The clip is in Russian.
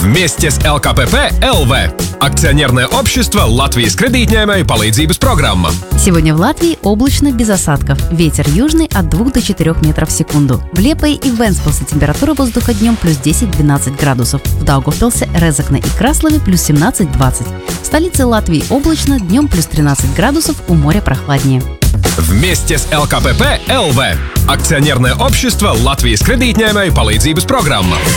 Вместе с ЛКПП ЛВ. Акционерное общество Латвijas кредитņēmēju palīdzības программа. Сегодня в Латвии облачно, без осадков. Ветер южный от 2 до 4 метров в секунду. В Лиепае и Вентспилсе температура воздуха днем плюс 10-12 градусов. В Даугавпилсе, Резекне и Краслове плюс 17-20. В столице Латвии облачно, днем плюс 13 градусов, у моря прохладнее. Вместе с ЛКПП ЛВ. Акционерное общество Латвijas kreditņēmēju palīdzības программа.